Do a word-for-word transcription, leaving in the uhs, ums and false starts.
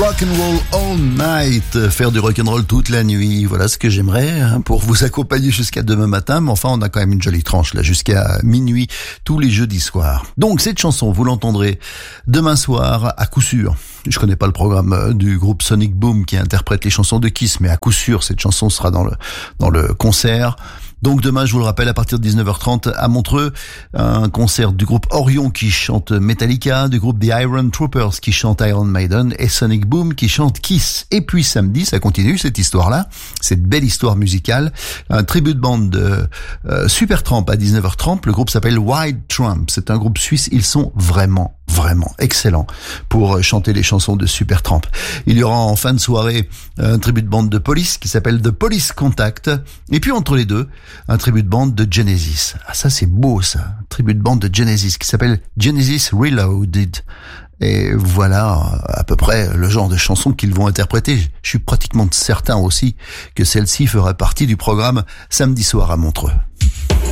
Rock'n'roll all night, faire du rock'n'roll toute la nuit, voilà ce que j'aimerais hein, pour vous accompagner jusqu'à demain matin, mais enfin on a quand même une jolie tranche là jusqu'à minuit tous les jeudis soirs. Donc cette chanson, vous l'entendrez demain soir à coup sûr. Je connais pas le programme du groupe Sonic Boom qui interprète les chansons de Kiss, mais à coup sûr cette chanson sera dans le dans le concert. Donc demain, je vous le rappelle, à partir de dix-neuf heures trente à Montreux, un concert du groupe Orion qui chante Metallica, du groupe The Iron Troopers qui chante Iron Maiden et Sonic Boom qui chante Kiss. Et puis samedi, ça continue cette histoire-là, cette belle histoire musicale, un tribute band de euh, Supertramp à dix-neuf heures trente. Le groupe s'appelle Wild Tramp. C'est un groupe suisse. Ils sont vraiment Vraiment excellent pour chanter les chansons de Supertramp. Il y aura en fin de soirée un tribute band de Police qui s'appelle The Police Contact. Et puis entre les deux, un tribute band de Genesis. Ah ça c'est beau ça, un tribute band de Genesis qui s'appelle Genesis Reloaded. Et voilà à peu près le genre de chansons qu'ils vont interpréter. Je suis pratiquement certain aussi que celle-ci fera partie du programme samedi soir à Montreux.